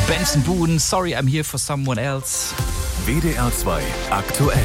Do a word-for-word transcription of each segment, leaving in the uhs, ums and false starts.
Benson Boone, Sorry I'm Here for Someone Else. W D R zwei aktuell.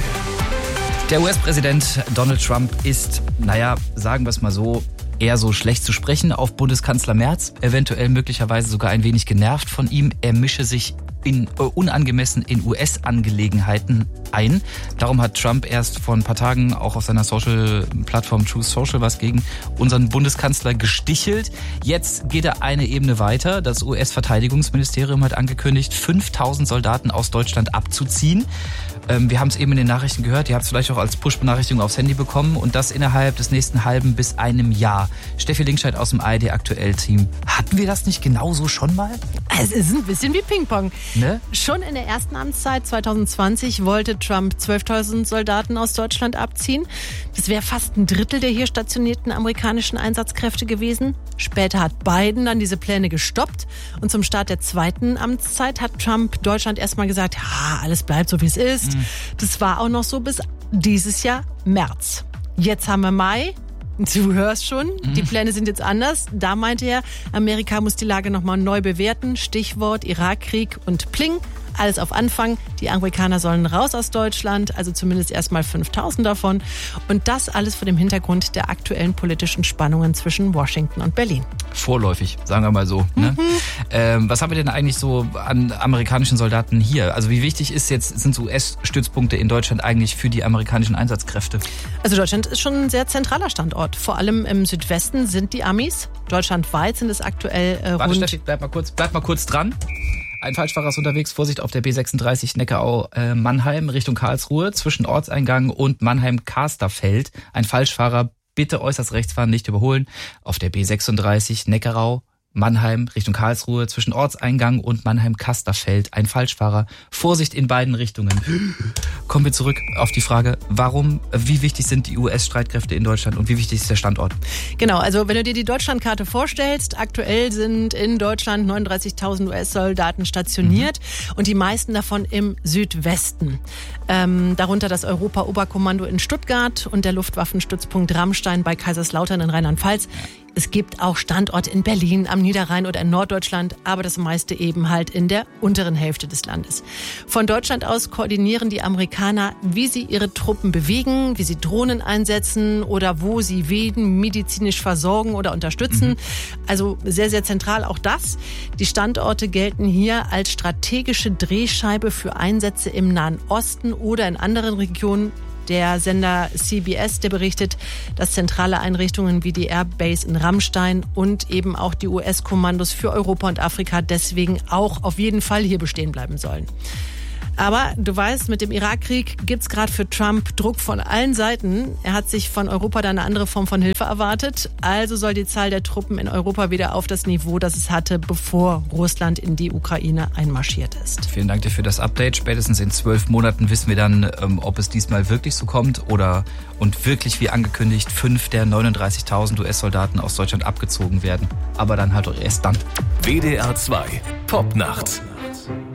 Der U S-Präsident Donald Trump ist, naja, sagen wir es mal so, eher so schlecht zu sprechen auf Bundeskanzler Merz. Eventuell möglicherweise sogar ein wenig genervt von ihm. Er mische sich in, äh, unangemessen in U S-Angelegenheiten ein. Darum hat Trump erst vor ein paar Tagen auch auf seiner Social-Plattform Truth Social was gegen unseren Bundeskanzler gestichelt. Jetzt geht er eine Ebene weiter. Das U S-Verteidigungsministerium hat angekündigt, fünftausend Soldaten aus Deutschland abzuziehen. Ähm, wir haben es eben in den Nachrichten gehört. Ihr habt es vielleicht auch als Push-Benachrichtigung aufs Handy bekommen. Und das innerhalb des nächsten halben bis einem Jahr. Steffi Linkscheid aus dem A R D-Aktuell-Team. Hatten wir das nicht genauso schon mal? Es ist ein bisschen wie Ping-Pong. Ne? Schon in der ersten Amtszeit zwanzig zwanzig wollte Trump zwölftausend Soldaten aus Deutschland abziehen. Das wäre fast ein Drittel der hier stationierten amerikanischen Einsatzkräfte gewesen. Später hat Biden dann diese Pläne gestoppt. Und zum Start der zweiten Amtszeit hat Trump Deutschland erstmal gesagt, ja, alles bleibt so, wie es ist. Mhm. Das war auch noch so bis dieses Jahr März. Jetzt haben wir Mai. Du hörst schon, mhm. die Pläne sind jetzt anders. Da meinte er, Amerika muss die Lage nochmal neu bewerten. Stichwort Irakkrieg und Pling. Alles auf Anfang. Die Amerikaner sollen raus aus Deutschland, also zumindest erstmal fünftausend davon. Und das alles vor dem Hintergrund der aktuellen politischen Spannungen zwischen Washington und Berlin. Vorläufig, sagen wir mal so. Mhm. Ne? Ähm, was haben wir denn eigentlich so an amerikanischen Soldaten hier? Also wie wichtig ist jetzt, sind U S-Stützpunkte in Deutschland eigentlich für die amerikanischen Einsatzkräfte? Also Deutschland ist schon ein sehr zentraler Standort. Vor allem im Südwesten sind die Amis. Deutschlandweit sind es aktuell äh, Warte, rund... Steffi, bleib mal kurz, bleib mal kurz dran. Ein Falschfahrer ist unterwegs, Vorsicht auf der B sechsunddreißig Neckarau-Mannheim Richtung Karlsruhe zwischen Ortseingang und Mannheim-Kasterfeld. Ein Falschfahrer, bitte äußerst rechts fahren, nicht überholen. Auf der B sechsunddreißig Neckarau Mannheim Richtung Karlsruhe zwischen Ortseingang und Mannheim-Kasterfeld. Ein Falschfahrer. Vorsicht in beiden Richtungen. Kommen wir zurück auf die Frage, warum, wie wichtig sind die U S-Streitkräfte in Deutschland und wie wichtig ist der Standort? Genau, also wenn du dir die Deutschlandkarte vorstellst, aktuell sind in Deutschland neununddreißigtausend U S-Soldaten stationiert mhm. und die meisten davon im Südwesten. Ähm, darunter das Europa-Oberkommando in Stuttgart und der Luftwaffenstützpunkt Ramstein bei Kaiserslautern in Rheinland-Pfalz. Es gibt auch Standorte in Berlin, am Niederrhein oder in Norddeutschland, aber das meiste eben halt in der unteren Hälfte des Landes. Von Deutschland aus koordinieren die Amerikaner, wie sie ihre Truppen bewegen, wie sie Drohnen einsetzen oder wo sie wen medizinisch versorgen oder unterstützen. Mhm. Also sehr, sehr zentral auch das. Die Standorte gelten hier als strategische Drehscheibe für Einsätze im Nahen Osten oder in anderen Regionen. Der Sender C B S, der berichtet, dass zentrale Einrichtungen wie die Airbase in Ramstein und eben auch die U S-Kommandos für Europa und Afrika deswegen auch auf jeden Fall hier bestehen bleiben sollen. Aber du weißt, mit dem Irakkrieg gibt's gerade für Trump Druck von allen Seiten. Er hat sich von Europa da eine andere Form von Hilfe erwartet. Also soll die Zahl der Truppen in Europa wieder auf das Niveau, das es hatte, bevor Russland in die Ukraine einmarschiert ist. Vielen Dank dir für das Update. Spätestens in zwölf Monaten wissen wir dann, ob es diesmal wirklich so kommt oder und wirklich wie angekündigt fünf der neununddreißigtausend U S-Soldaten aus Deutschland abgezogen werden. Aber dann halt auch erst dann. W D R zwei Popnacht.